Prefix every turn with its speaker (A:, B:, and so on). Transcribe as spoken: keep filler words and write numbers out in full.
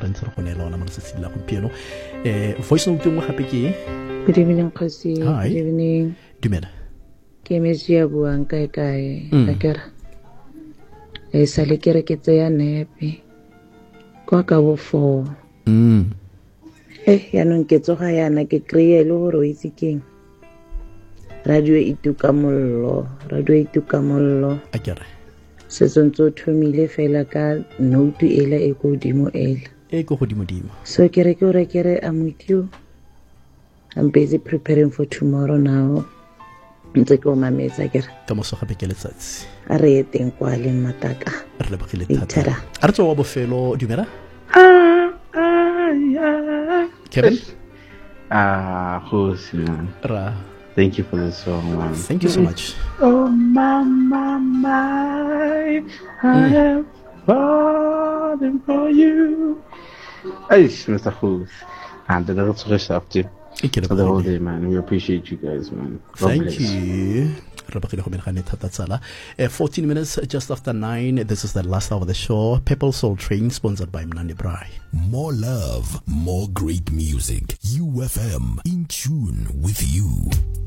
A: re ntse re go neela ona mo letsatsing la gompieno. eh voice note ngwe gape ke
B: Good evening, Kasi.
A: Hi.
B: Good evening.
A: dumela
B: Ke mesi ya buang kae kae.
A: Mm.
B: La kera. E sale kere ke tseya nepe. Kwa ka bo four.
A: mm
B: Eh, ya nong ke tsoga yana ke kreye le hore o itse keng. Radio e tuka mollo, radio e tuka mollo.
A: a kere
B: Se tsontso thomile fela ka note ela e go dimo ela.
A: e go godimo dimo
B: So kere ke ore kere I'm with you. I'm busy preparing for tomorrow now. Ntse ke o mametsa kere.
A: ka moso gape ke letsatsi
B: A re eteng kwa le mataka.
A: re lebogile
B: Itara.
A: thata a re tsoa wa bofelo dumela
C: Ah, ah, yeah.
A: Kevin
C: Ah, who's man?
A: ra
C: Thank you for the song, man.
A: thank you so much
C: Oh, my, my, my, I am falling for you. Hey, Mister Who's. And the little twist after
A: e ke
C: for the whole
A: lebogile
C: day, man. We appreciate you guys, man. God
A: Thank
C: bless.
A: you. Re bagile go menagane thata tsala. Eh, fourteen minutes just after nine. This is the last hour of the show. People Soul Train, sponsored by Mnandi Brai.
D: More love, more great music. U F M, in tune with you.